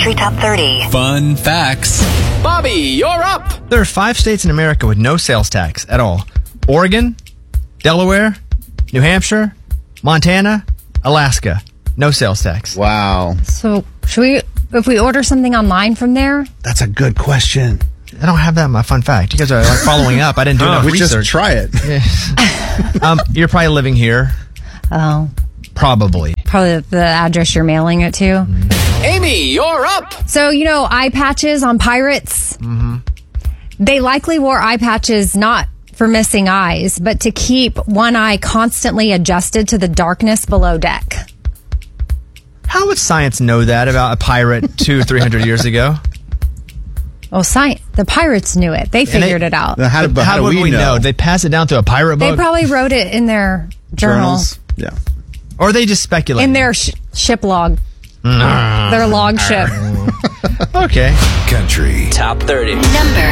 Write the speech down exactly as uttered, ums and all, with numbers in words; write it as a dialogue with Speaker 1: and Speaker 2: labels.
Speaker 1: Country Top thirty.
Speaker 2: Fun facts.
Speaker 3: Bobby, you're up.
Speaker 4: There are five states in America with no sales tax at all. Oregon, Delaware, New Hampshire, Montana, Alaska. No sales tax.
Speaker 5: Wow.
Speaker 6: So, should we, if we order something online from there?
Speaker 5: That's a good question.
Speaker 4: I don't have that in my fun fact. You guys are like following up. I didn't do enough
Speaker 5: we
Speaker 4: research.
Speaker 5: just try it.
Speaker 4: Yeah. um, you're probably living here.
Speaker 6: Oh,
Speaker 4: Probably.
Speaker 6: probably the address you're mailing it to.
Speaker 3: Amy, you're up.
Speaker 6: So, you know, eye patches on pirates? Mm-hmm. They likely wore eye patches not for missing eyes, but to keep one eye constantly adjusted to the darkness below deck.
Speaker 4: How would science know that about a pirate two, three hundred years ago?
Speaker 6: Well, sci- the pirates knew it. They figured
Speaker 4: they-
Speaker 6: it out.
Speaker 5: Now, how, do-
Speaker 4: How,
Speaker 5: how do
Speaker 4: would
Speaker 5: we,
Speaker 4: we know?
Speaker 5: know?
Speaker 4: They pass it down to a pirate
Speaker 6: They
Speaker 4: book?
Speaker 6: probably wrote it in their journal,
Speaker 5: Journals? Yeah.
Speaker 4: Or they just speculate?
Speaker 6: in their sh- ship log, their log ship.
Speaker 4: Okay.
Speaker 2: Country
Speaker 1: Top thirty. Number